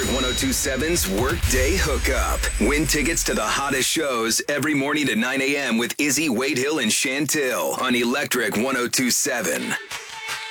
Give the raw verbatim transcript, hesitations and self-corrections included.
ten twenty-seven's Workday Hookup. Win tickets to the hottest shows every morning at nine a.m. with Izzy, Wade Hill, and Chantil on Electric ten twenty-seven.